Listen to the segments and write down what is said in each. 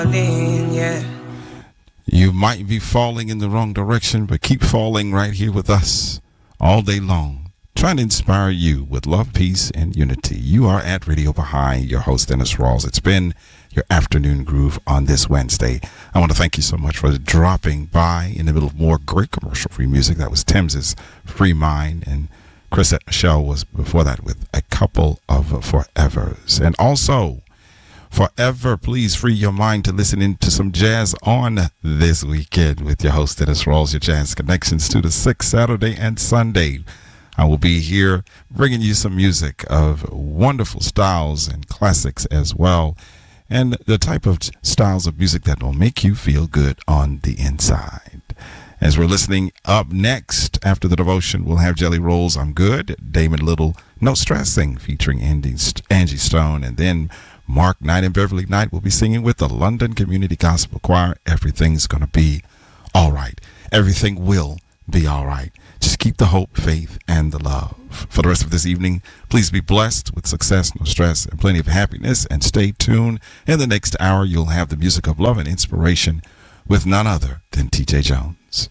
You might be falling in the wrong direction, but keep falling right here with us all day long, trying to inspire you with love, peace, and unity. You are at Radio Baha'i, your host, Dennis Rawls. It's been your afternoon groove on this Wednesday. I want to thank you so much for dropping by in the middle of more great commercial-free music. That was Thames's Free Mind, and Chrisette Michelle was before that with a couple of forevers. And also, forever, please free your mind to listen into some jazz on this weekend with your host, Dennis Rawls, your Jazz Connections 2 to 6, Saturday and Sunday. I will be here bringing you some music of wonderful styles and classics as well, and the type of styles of music that will make you feel good on the inside. As we're listening up next, after the devotion, we'll have Jelly Rolls, I'm Good, Damon Little, No Stressing, featuring Angie Stone, and then Mark Knight and Beverly Knight will be singing with the London Community Gospel Choir. Everything's going to be all right. Everything will be all right. Just keep the hope, faith, and the love. For the rest of this evening, please be blessed with success, no stress, and plenty of happiness. And stay tuned. In the next hour, you'll have the music of love and inspiration with none other than T.J. Jones.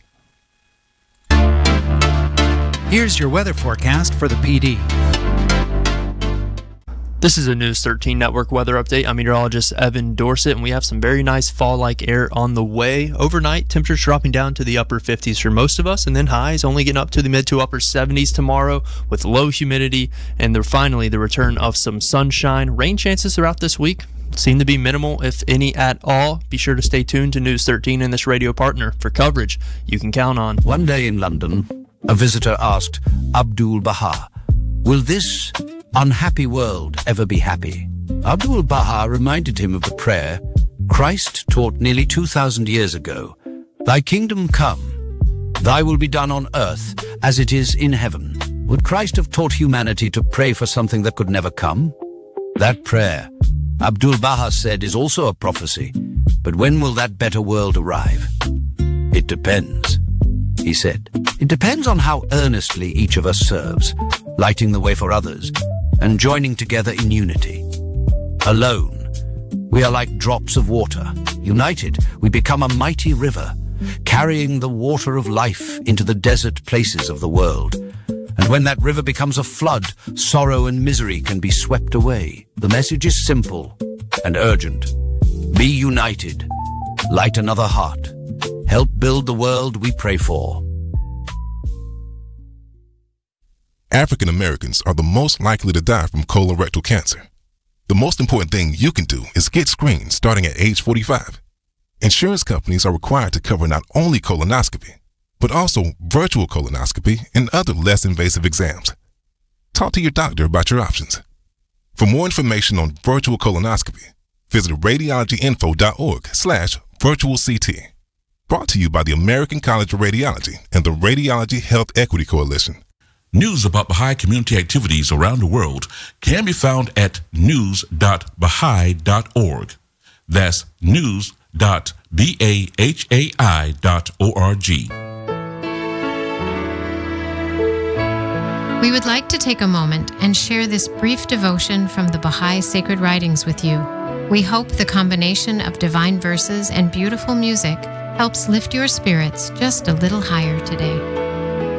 Here's your weather forecast for the PD. This is a News 13 Network weather update. I'm meteorologist Evan Dorsett, and we have some very nice fall-like air on the way. Overnight, temperatures dropping down to the upper 50s for most of us, and then highs only getting up to the mid to upper 70s tomorrow with low humidity, and finally the return of some sunshine. Rain chances throughout this week seem to be minimal, if any at all. Be sure to stay tuned to News 13 and this radio partner for coverage you can count on. One day in London, a visitor asked Abdul Baha, "Will this unhappy world ever be happy?" Abdul Baha reminded him of the prayer Christ taught nearly 2,000 years ago. "Thy kingdom come, thy will be done on earth as it is in heaven." Would Christ have taught humanity to pray for something that could never come? That prayer, Abdul Baha said, is also a prophecy. But when will that better world arrive? It depends, he said. It depends on how earnestly each of us serves, lighting the way for others, and joining together in unity. Alone, we are like drops of water. United, we become a mighty river, carrying the water of life into the desert places of the world. And when that river becomes a flood, sorrow and misery can be swept away. The message is simple and urgent. Be united. Light another heart. Help build the world we pray for. African Americans are the most likely to die from colorectal cancer. The most important thing you can do is get screened starting at age 45. Insurance companies are required to cover not only colonoscopy, but also virtual colonoscopy and other less invasive exams. Talk to your doctor about your options. For more information on virtual colonoscopy, visit radiologyinfo.org/virtualct. Brought to you by the American College of Radiology and the Radiology Health Equity Coalition. News about Baha'i community activities around the world can be found at news.baha'i.org. That's news.bahai.org. We would like to take a moment and share this brief devotion from the Baha'i Sacred Writings with you. We hope the combination of divine verses and beautiful music helps lift your spirits just a little higher today.